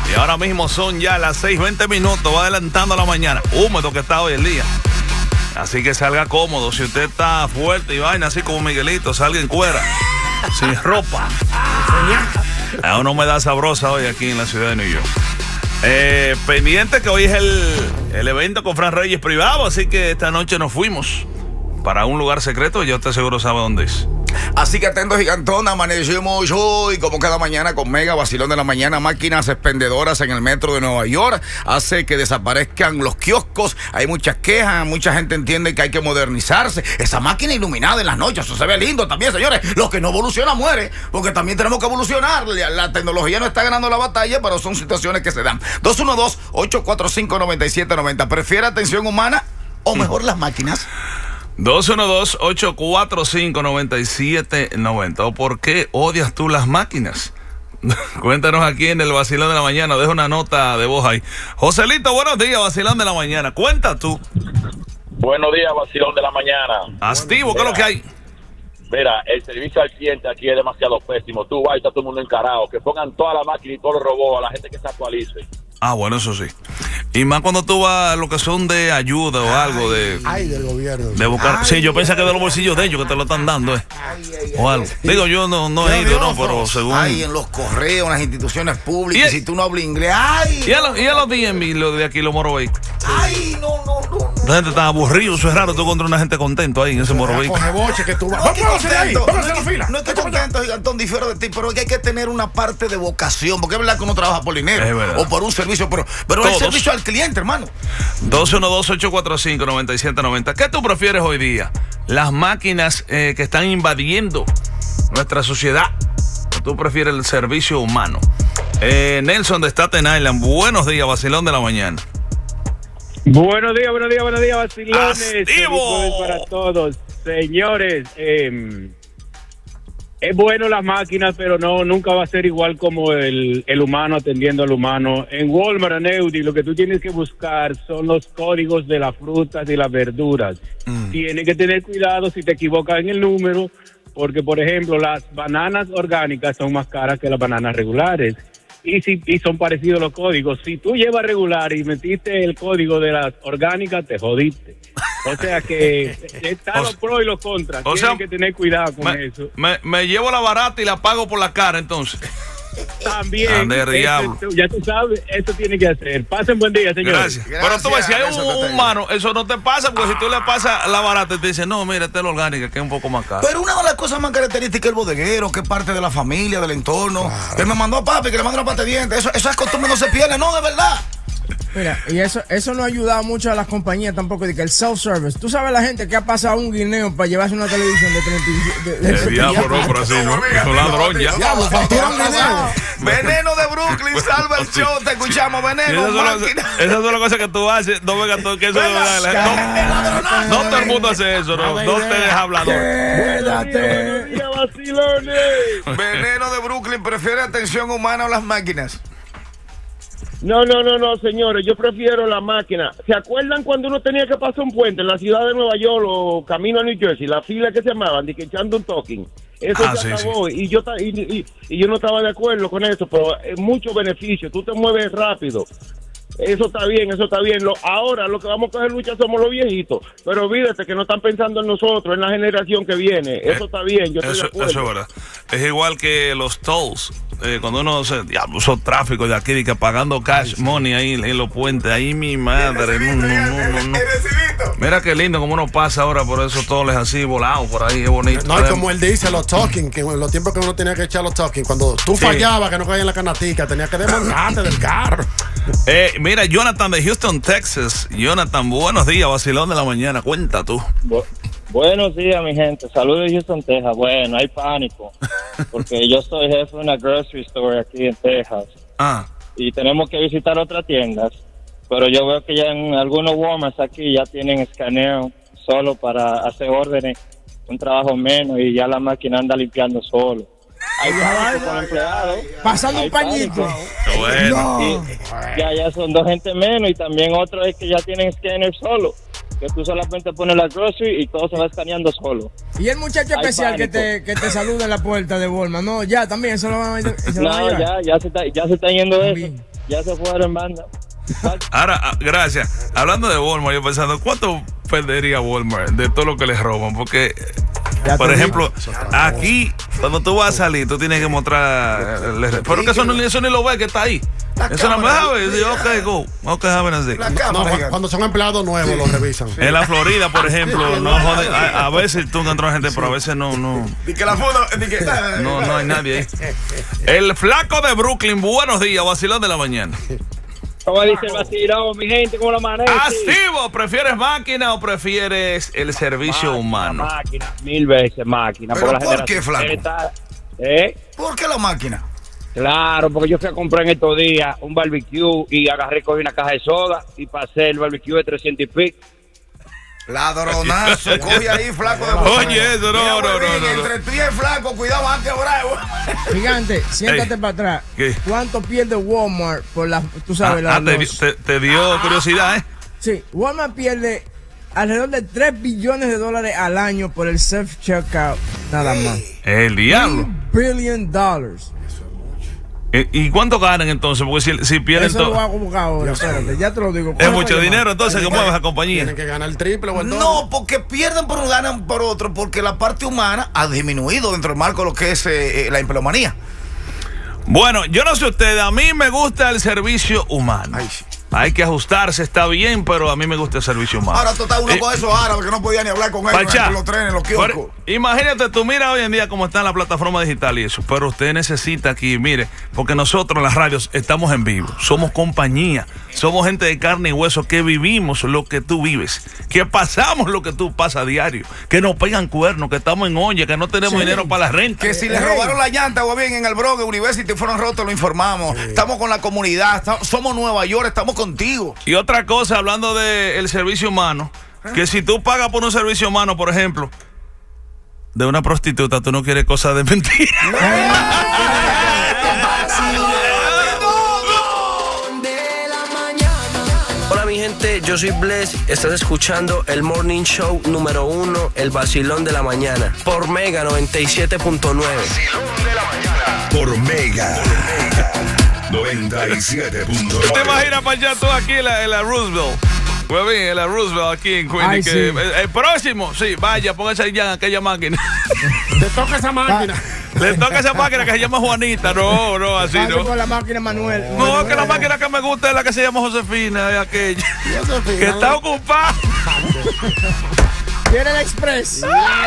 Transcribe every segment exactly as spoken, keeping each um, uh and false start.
Y ahora mismo son ya las seis veinte minutos, va adelantando la mañana. Húmedo que está hoy el día. Así que salga cómodo. Si usted está fuerte y vaina así como Miguelito, salga en cuera, sin ropa. A una humedad sabrosa hoy aquí en la ciudad de New York. Eh, pendiente que hoy es el, el evento con Fran Reyes privado, así que esta noche nos fuimos para un lugar secreto y yo te seguro sabe dónde es. Así que atento, gigantón, amanecimos hoy como cada mañana con Mega Vacilón de la Mañana, máquinas expendedoras en el metro de Nueva York, hace que desaparezcan los kioscos, hay muchas quejas, mucha gente entiende que hay que modernizarse, esa máquina iluminada en las noches, eso se ve lindo también, señores, los que no evolucionan mueren, porque también tenemos que evolucionar, la, la tecnología no está ganando la batalla, pero son situaciones que se dan. dos uno dos, ocho cuatro cinco, nueve siete nueve cero, ¿prefiere atención humana o mejor las máquinas? dos uno dos, ocho cuatro cinco, nueve siete nueve cero. ¿O por qué odias tú las máquinas? Cuéntanos aquí en el Vacilón de la Mañana. Deja una nota de voz ahí. Joselito, buenos días, Vacilón de la Mañana. Cuenta tú. Buenos días, Vacilón de la Mañana. Activo, ¿qué es lo que hay? Mira, el servicio al cliente aquí es demasiado pésimo. Tú vas y está todo el mundo encarado. Que pongan toda la máquina y todos los robots a la gente que se actualice. Ah, bueno, eso sí. Y más cuando tú vas a lo que son de ayuda o ay, algo de... Ay, del gobierno. De buscar... Ay, sí, yo pensé que de los bolsillos de ellos que te lo están dando, ¿eh? Ay, ay, o algo. Ay, digo, yo no, no he ido, no, pero según... Ay, en los correos, en las instituciones públicas, y si tú no hablas inglés, ay... Y a los, y a los D M V, los de aquí, los Morovic. Ay, no, no, no. La gente está aburrida, eso es raro, tú encuentras una gente contento ahí en ese Morovic. Coge boche que tú vas. No, vamos a ahí, vamos a la fila. No estoy contento, gigantón, difiero de ti, pero hay que tener una parte de vocación, porque es verdad que uno trabaja por dinero o por un servicio, pero, pero el servicio al cliente, hermano. dos uno dos, ocho cuatro cinco, nueve siete nueve cero. ¿Qué tú prefieres hoy día? ¿Las máquinas eh, que están invadiendo nuestra sociedad? ¿O tú prefieres el servicio humano? Eh, Nelson de Staten Island, buenos días, Vacilón de la Mañana. Buenos días, buenos días, buenos días, vacilones. ¡Activo! Para todos, señores. Eh, es bueno las máquinas, pero no, nunca va a ser igual como el, el humano atendiendo al humano. En Walmart, en Eudi, lo que tú tienes que buscar son los códigos de las frutas y las verduras. Mm. Tienes que tener cuidado si te equivocas en el número, porque, por ejemplo, las bananas orgánicas son más caras que las bananas regulares. Y, si, y son parecidos los códigos. Si tú llevas regular y metiste el código de las orgánicas, te jodiste. O sea que están los pros y los contras. Tienes sea, que tener cuidado con me, eso. Me, me llevo la barata y la pago por la cara, entonces. También. Eso, ya tú sabes, eso tiene que hacer. Pasen buen día, señores. Gracias. Gracias. Pero tú ves, si hay un humano, eso no te pasa, porque si tú le pasas la barata y te dicen, no, mira, esta es la orgánica, que es un poco más cara. Pero una de las cosas más características del bodeguero, que es parte de la familia, del entorno, claro. Que me mandó a papi, que le mandó una pata de dientes, eso, esas costumbres no se pierden, no, de verdad. Mira, y eso eso no ha ayudado mucho a las compañías tampoco, de que el self-service. Tú sabes la gente que ha pasado un guineo para llevarse una televisión de treinta de, de, de, el diablo, no, por así, ¿no? Son ladrón ya. Diablo, factura un guineo. Veneno de Brooklyn, salva el show, te escuchamos, Veneno, máquina. Esas son las cosas que tú haces, no venga todo, que eso de verdad. No, no todo el mundo hace eso, no, no te deja hablador. Quédate. Veneno de Brooklyn, ¿prefiere atención humana o las máquinas? No, no, no, no, señores, yo prefiero la máquina. ¿Se acuerdan cuando uno tenía que pasar un puente en la ciudad de Nueva York o camino a New Jersey, la fila que se llamaban, de que echando un talking? Eso ah, se acabó, sí, sí. Y, yo, y, y, y yo no estaba de acuerdo con eso, pero es mucho beneficio, tú te mueves rápido. Eso está bien, eso está bien. Lo, ahora lo que vamos a coger lucha somos los viejitos. Pero olvídate que no están pensando en nosotros, en la generación que viene. Eso eh, está bien, yo estoy eso, de acuerdo. Eso es verdad. Es igual que los tolls. Eh, cuando uno se diablo, usa tráfico de aquí, de que pagando cash Ay, money ahí en los puentes. Ahí mi madre. No, no, no, no, no. Mira qué lindo como uno pasa ahora por esos tolls así volados por ahí, es bonito. No, y como él dice, los talking, que en los tiempos que uno tenía que echar los talking, cuando tú sí. fallabas, que no caía en la canatica, tenías que desmontarte del carro. Eh, mira, Jonathan de Houston, Texas. Jonathan, buenos días, Vacilón de la Mañana. Cuenta tú. Bu buenos días, mi gente. Saludos de Houston, Texas. Bueno, hay pánico. Porque yo soy jefe de una grocery store aquí en Texas. Ah. Y tenemos que visitar otras tiendas. Pero yo veo que ya en algunos Walmarts aquí ya tienen escaneo solo para hacer órdenes. Un trabajo menos y ya la máquina anda limpiando solo. Hay pánico con empleados. Pasando un pañito. Bueno. No. Ya, ya son dos gente menos y también otro es que ya tienen escáner solo. Que tú solamente pones la grocery y todo se va escaneando solo. Y el muchacho Hay especial que te, que te saluda en la puerta de Walmart. No, ya también, eso lo van a, eso No, lo van a ya, ya se está, ya se está yendo eso. Ya se fueron, banda. Ahora, gracias. Hablando de Walmart, yo pensando, ¿cuánto perdería Walmart de todo lo que les roban? Porque, por ejemplo, aquí, cuando tú vas a salir, tú tienes que mostrar. Pero que eso no, eso ni lo ves que está ahí. Eso no me sabe. Dice, ok, go. Ok, have así. No, cuando son empleados nuevos, sí, los revisan. En la Florida, por ejemplo, no jode, a, a veces tú encuentras gente, pero a veces no. no. Y que la foto. Que, no, no hay nadie ahí. El flaco de Brooklyn, buenos días, vacilón de la mañana. ¿Cómo dice el vacilón, mi gente? ¿Cómo lo amanece? Activo, ¿prefieres máquina o prefieres el servicio máquina, humano? Máquina, mil veces máquina. ¿Pero por, la por qué, flaco? Está, ¿eh? ¿Por qué la máquina? Claro, porque yo fui a comprar en estos días un barbecue y agarré, cogí una caja de soda y pasé el barbecue de trescientos y pico. Ladronazo, coge ahí, flaco de Oye, eso no, Mira, no, no, no, no. Entre tú y el flaco, cuidado, van a quebrar. Gigante, siéntate Ey, para atrás. ¿qué? ¿Cuánto pierde Walmart por la, tú sabes, Ah, la, ah, te, los- te- te dio curiosidad, ¿eh? Sí, Walmart pierde alrededor de tres billones de dólares al año por el self-checkout, nada más. El diablo. Billion dollars. Eh, ¿Y cuánto ganan entonces? Porque si, si pierden Eso lo voy todo. a buscar ahora, espérate, ya te lo digo. Es Coge mucho la dinero llamada. entonces que mueve esa compañía. Tienen que ganar el triple o el doble. No, porque pierden por un, ganan por otro, porque la parte humana ha disminuido dentro del marco de lo que es eh, la empleomanía. Bueno, yo no sé ustedes, a mí me gusta el servicio humano. Ay, sí. Hay que ajustarse, está bien, pero a mí me gusta el servicio humano. Ahora tú estás uno Eh, con esos árabes que no podía ni hablar con ellos Pachá, en los trenes, en los por- kioscos. imagínate, tú mira hoy en día cómo está la plataforma digital y eso, pero usted necesita aquí, mire, porque nosotros en las radios estamos en vivo, somos compañía, somos gente de carne y hueso que vivimos lo que tú vives, que pasamos lo que tú pasas a diario, que nos pegan cuernos, que estamos en olla, que no tenemos Sí. dinero para la renta. Que si les robaron la llanta o bien en el Bronx University fueron rotos, lo informamos. Estamos con la comunidad, estamos- somos Nueva York, estamos contigo. Y otra cosa, hablando del servicio humano, que si tú pagas por un servicio humano, por ejemplo, de una prostituta, tú no quieres cosas de mentira. Hola mi gente, yo soy Bless, estás escuchando el Morning Show número uno, el vacilón de la mañana, por Mega noventa y siete punto nueve. Vacilón de la mañana. Por Mega. noventa y siete punto nueve. ¿Te imaginas para allá tú aquí en la, en la Roosevelt? Muy bien, en la Roosevelt aquí en Queens. Ay, que, sí. el, el próximo, sí, vaya, póngase allá en aquella máquina. Te toca esa máquina. Le toca esa máquina que se llama Juanita. No, no, así Pase no. con la máquina Manuel. No, que la máquina que me gusta es la que se llama Josefina, es aquella. Josefina, Que está ¿no? ocupada. Quiere el Express.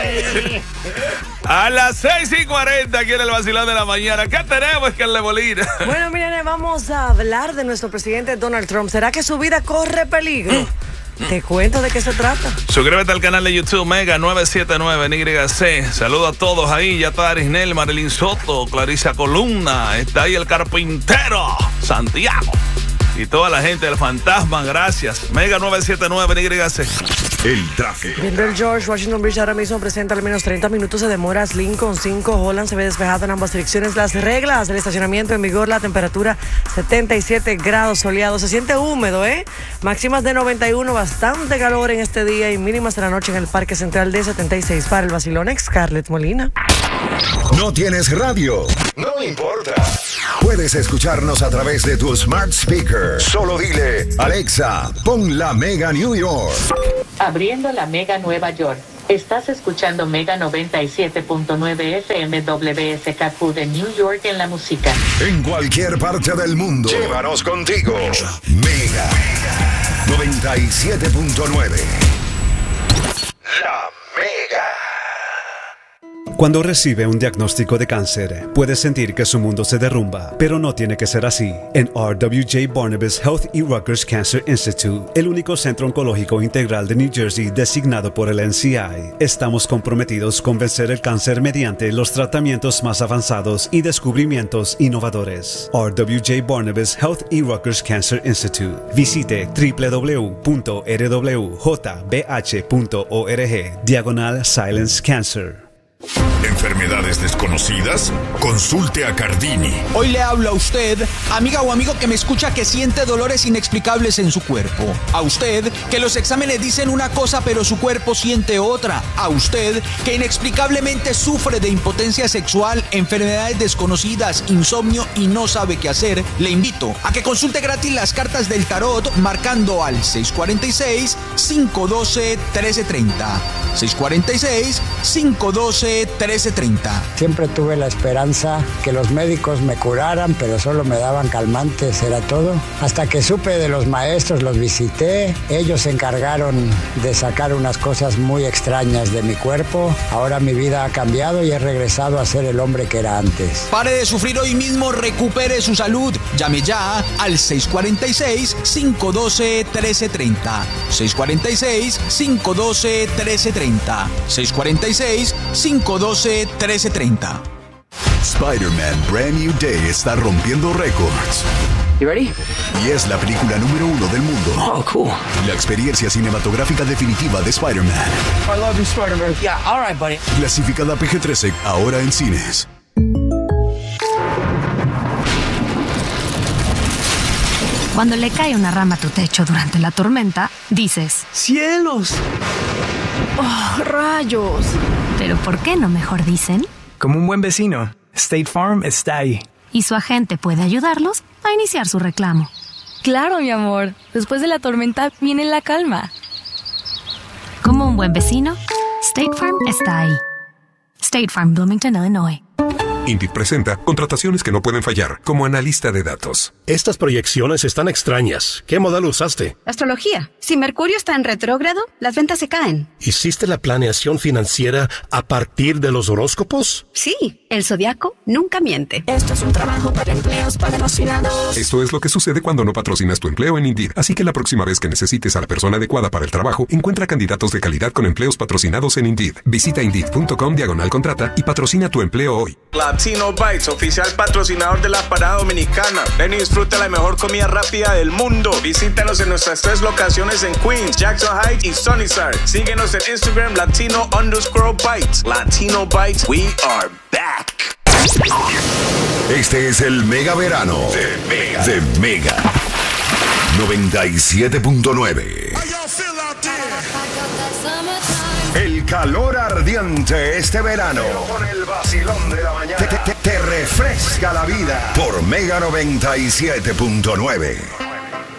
A las seis y cuarenta aquí en el vacilón de la mañana. ¿Qué tenemos, Carle Molina? Bueno, miren, vamos a hablar de nuestro presidente Donald Trump. ¿Será que su vida corre peligro? Te cuento de qué se trata. Suscríbete al canal de YouTube Mega nueve siete nueve N Y C. Saludo a todos ahí. Ya está Arisnel, Marilyn Soto, Clarisa Columna. Está ahí el carpintero, Santiago. Y toda la gente del Fantasma, gracias. Mega nueve siete nueve N Y C. El tráfico. Viendo el George Washington Bridge ahora mismo presenta al menos treinta minutos de demoras. Lincoln cinco, Holland se ve despejado en ambas direcciones. Las reglas del estacionamiento en vigor, la temperatura setenta y siete grados soleado. Se siente húmedo, ¿eh? Máximas de noventa y uno, bastante calor en este día y mínimas de la noche en el Parque Central de setenta y seis. Para el vacilón, Scarlett Molina. ¿No tienes radio? No importa. Puedes escucharnos a través de tu smart speaker. Solo dile, Alexa, pon la Mega New York. Abriendo la Mega Nueva York. Estás escuchando Mega noventa y siete punto nueve F M W S K Q de New York en la música. En cualquier parte del mundo. Llévanos contigo. Mega noventa y siete punto nueve. La Mega. Cuando recibe un diagnóstico de cáncer, puede sentir que su mundo se derrumba, pero no tiene que ser así. En R W J Barnabas Health y Rutgers Cancer Institute, el único centro oncológico integral de New Jersey designado por el N C I, estamos comprometidos con vencer el cáncer mediante los tratamientos más avanzados y descubrimientos innovadores. R W J Barnabas Health y Rutgers Cancer Institute. Visite w w w punto r w j b h punto org diagonal Silence Cancer. ¿Enfermedades desconocidas? Consulte a Cardini. Hoy le hablo a usted, amiga o amigo que me escucha, que siente dolores inexplicables en su cuerpo. A usted, que los exámenes dicen una cosa pero su cuerpo siente otra. A usted, que inexplicablemente sufre de impotencia sexual, enfermedades desconocidas, insomnio y no sabe qué hacer. Le invito a que consulte gratis las cartas del tarot marcando al seis cuatro seis, cinco uno dos, uno tres tres cero. seis cuatro seis, cinco uno dos, uno tres tres cero. Siempre tuve la esperanza que los médicos me curaran, pero solo me daban calmantes, era todo. Hasta que supe de los maestros, los visité, ellos se encargaron de sacar unas cosas muy extrañas de mi cuerpo. Ahora mi vida ha cambiado y he regresado a ser el hombre que era antes. Pare de sufrir hoy mismo, recupere su salud. Llame ya al seis cuatro seis, cinco uno dos, uno tres tres cero. seis cuatro seis, cinco uno dos, uno tres tres cero. seis cuatro seis, cinco uno dos, uno tres tres cero. Spider-Man Brand New Day está rompiendo récords. You ready? Y es la película número uno del mundo. Oh, cool. La experiencia cinematográfica definitiva de Spider-Man. I love you, Spider-Man. Yeah, all right, buddy. Clasificada P G trece, ahora en cines. Cuando le cae una rama a tu techo durante la tormenta, dices: ¡Cielos! ¡Oh, rayos! Pero ¿por qué no mejor dicen? Como un buen vecino, State Farm está ahí. Y su agente puede ayudarlos a iniciar su reclamo. Claro, mi amor. Después de la tormenta viene la calma. Como un buen vecino, State Farm está ahí. State Farm, Bloomington, Illinois. Indeed presenta contrataciones que no pueden fallar, como analista de datos. Estas proyecciones están extrañas. ¿Qué modelo usaste? Astrología. Si Mercurio está en retrógrado, las ventas se caen. ¿Hiciste la planeación financiera a partir de los horóscopos? Sí, el zodiaco nunca miente. Esto es un trabajo para empleos patrocinados. Esto es lo que sucede cuando no patrocinas tu empleo en Indeed. Así que la próxima vez que necesites a la persona adecuada para el trabajo, encuentra candidatos de calidad con empleos patrocinados en Indeed. Visita Indeed.com diagonal contrata y patrocina tu empleo hoy. Latino Bites, oficial patrocinador de la parada dominicana. Ven y disfruta la mejor comida rápida del mundo. Visítanos en nuestras tres locaciones en Queens, Jackson Heights y Sunnyside. Síguenos en Instagram, Latino underscore Bites. Latino Bites, we are back. Este es el Mega Verano de Mega, de Mega. noventa y siete punto nueve. El calor ardiente este verano. Con el vacilón de la mañana. Te, te, te refresca la vida. Por Mega noventa y siete punto nueve.